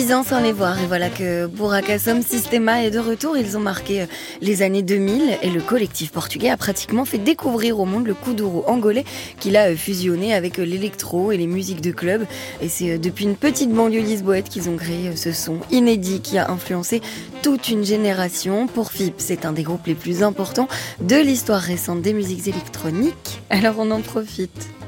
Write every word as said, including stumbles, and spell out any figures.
dix ans sans les voir et voilà que Burakassom Systema est de retour. Ils ont marqué les années deux mille et le collectif portugais a pratiquement fait découvrir au monde le kuduro angolais qu'il a fusionné avec l'électro et les musiques de club. Et c'est depuis une petite banlieue lisboète qu'ils ont créé ce son inédit qui a influencé toute une génération. Pour F I P, c'est un des groupes les plus importants de l'histoire récente des musiques électroniques. Alors on en profite.